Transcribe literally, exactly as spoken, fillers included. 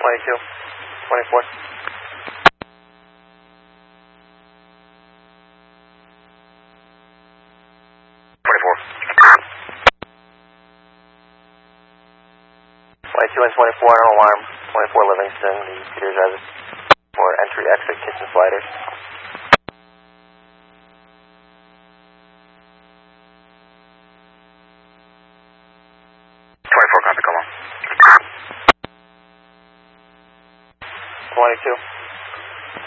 twenty-two, twenty-four. twenty-four. twenty-two and twenty-four, no alarm. twenty-four Livingston, the Peters Drive for entry, exit, kitchen sliders. twenty-four, copy, come on. twenty-two.